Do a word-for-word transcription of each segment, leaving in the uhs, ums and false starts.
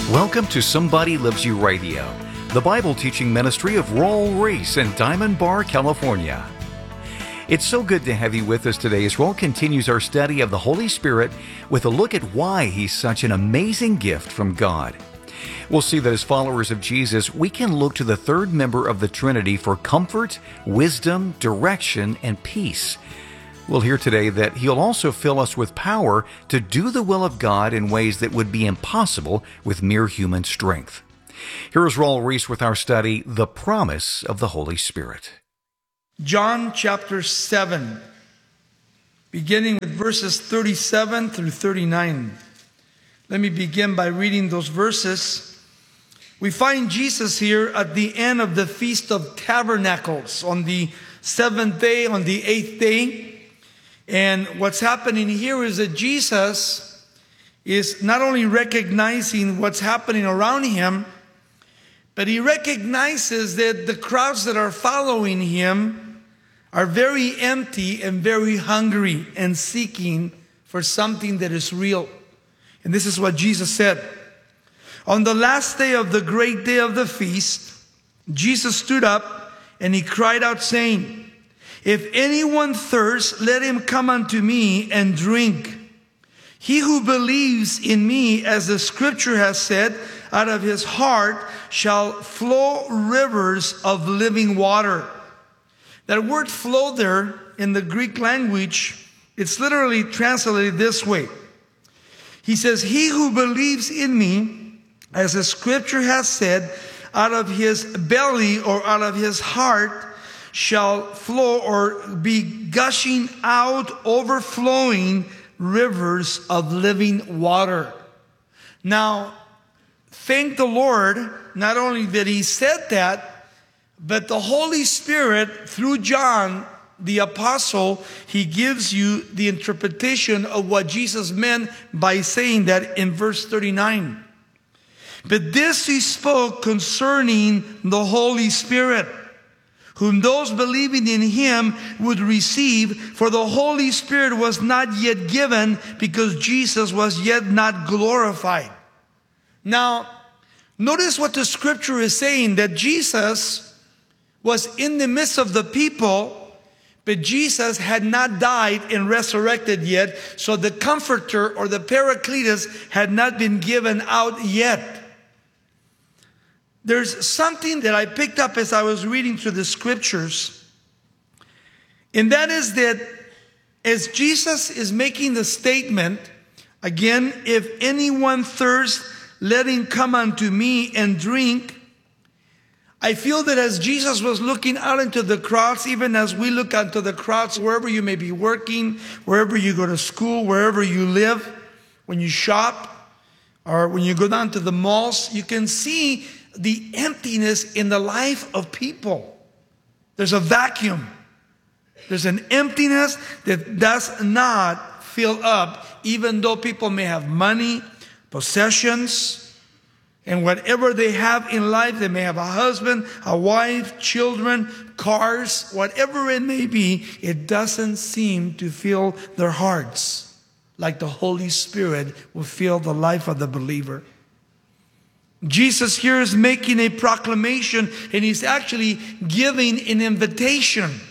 Welcome to Somebody Loves You Radio, the Bible teaching ministry of Raul Ries in Diamond Bar, California. It's so good to have you with us today as Raul continues our study of the Holy Spirit with a look at why He's such an amazing gift from God. We'll see that as followers of Jesus, we can look to the third member of the Trinity for comfort, wisdom, direction, and peace. We'll hear today that He'll also fill us with power to do the will of God in ways that would be impossible with mere human strength. Here is Raul Ries with our study, The Promise of the Holy Spirit. John chapter seven, beginning with verses thirty-seven through thirty-nine. Let me begin by reading those verses. We find Jesus here at the end of the Feast of Tabernacles on the seventh day, on the eighth day. And what's happening here is that Jesus is not only recognizing what's happening around Him, but He recognizes that the crowds that are following Him are very empty and very hungry and seeking for something that is real. And this is what Jesus said. On the last day of the great day of the feast, Jesus stood up and He cried out saying, "If anyone thirsts, let him come unto me and drink. He who believes in me, as the scripture has said, out of his heart shall flow rivers of living water." That word flow there in the Greek language, it's literally translated this way. He says, "He who believes in me, as the scripture has said, out of his belly or out of his heart shall flow or be gushing out, overflowing rivers of living water." Now, thank the Lord, not only that He said that, but the Holy Spirit, through John, the apostle, he gives you the interpretation of what Jesus meant by saying that in verse thirty-nine. "But this He spoke concerning the Holy Spirit, whom those believing in Him would receive, for the Holy Spirit was not yet given, because Jesus was yet not glorified." Now, notice what the scripture is saying, that Jesus was in the midst of the people, but Jesus had not died and resurrected yet, so the Comforter or the Paracletus had not been given out yet. There's something that I picked up as I was reading through the scriptures, and that is that as Jesus is making the statement, again, "If anyone thirsts, let him come unto me and drink." I feel that as Jesus was looking out into the crowds, even as we look out into the crowds, wherever you may be working, wherever you go to school, wherever you live, when you shop, or when you go down to the malls, you can see the emptiness in the life of people. There's a vacuum. There's an emptiness that does not fill up, even though people may have money, possessions, and whatever they have in life. They may have a husband, a wife, children, cars, whatever it may be. It doesn't seem to fill their hearts like the Holy Spirit will fill the life of the believer. Jesus here is making a proclamation, and He's actually giving an invitation.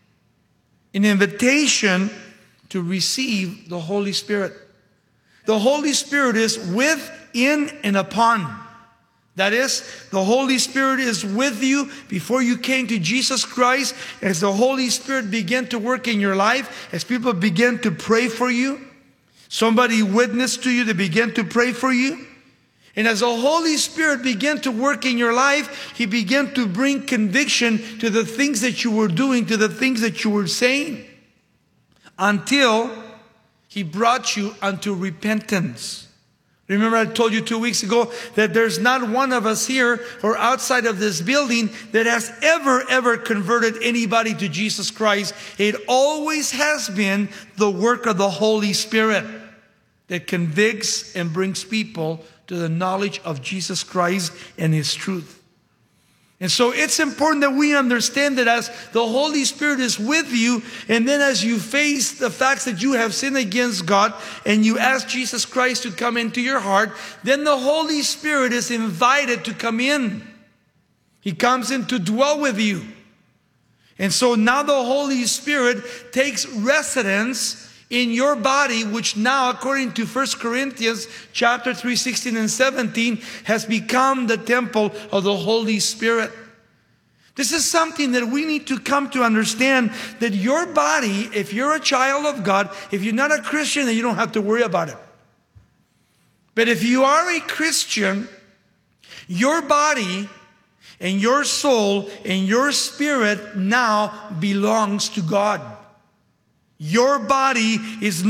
An invitation to receive the Holy Spirit. The Holy Spirit is with, in, and upon. That is, the Holy Spirit is with you before you came to Jesus Christ. As the Holy Spirit began to work in your life, as people began to pray for you, somebody witnessed to you, they began to pray for you. And as the Holy Spirit began to work in your life, He began to bring conviction to the things that you were doing, to the things that you were saying, until He brought you unto repentance. Remember, I told you two weeks ago that there's not one of us here or outside of this building that has ever, ever converted anybody to Jesus Christ. It always has been the work of the Holy Spirit that convicts and brings people to the knowledge of Jesus Christ and His truth. And so it's important that we understand that as the Holy Spirit is with you, and then as you face the facts that you have sinned against God, and you ask Jesus Christ to come into your heart, then the Holy Spirit is invited to come in. He comes in to dwell with you. And so now the Holy Spirit takes residence in your body, which now, according to First Corinthians chapter three, sixteen and seventeen, has become the temple of the Holy Spirit. This is something that we need to come to understand, that your body, if you're a child of God, if you're not a Christian, then you don't have to worry about it. But if you are a Christian, your body and your soul and your spirit now belongs to God. Your body is